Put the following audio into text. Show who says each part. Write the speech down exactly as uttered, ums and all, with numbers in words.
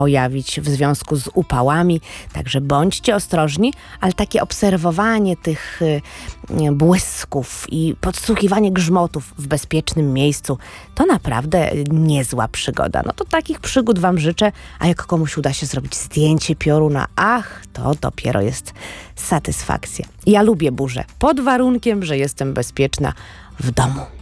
Speaker 1: pojawić w związku z upałami, także bądźcie ostrożni, ale takie obserwowanie tych y, błysków i podsłuchiwanie grzmotów w bezpiecznym miejscu to naprawdę niezła przygoda. No to takich przygód wam życzę, a jak komuś uda się zrobić zdjęcie pioruna, ach, to dopiero jest satysfakcja. Ja lubię burze, pod warunkiem, że jestem bezpieczna w domu.